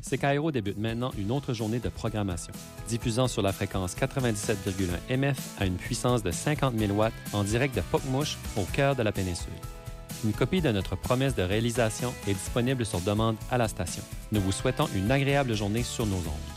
CKRO débute maintenant une autre journée de programmation. Diffusant sur la fréquence 97,1 MF à une puissance de 50 000 watts en direct de Pocmouche, au cœur de la péninsule. Une copie de notre promesse de réalisation est disponible sur demande à la station. Nous vous souhaitons une agréable journée sur nos ondes.